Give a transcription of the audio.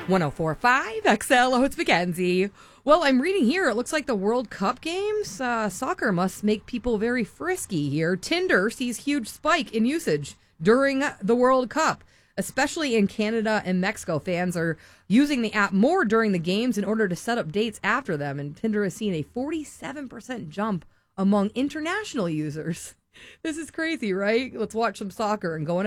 1045 XL. Oh, it's Mackenzie. Well, I'm reading here. It looks like the World Cup games. Soccer must make people very frisky here. Tinder sees huge spike in usage during the World Cup, especially in Canada and Mexico. Fans are using the app more during the games in order to set up dates after them. And Tinder has seen a 47% jump among international users. This is crazy, right? Let's watch some soccer and go on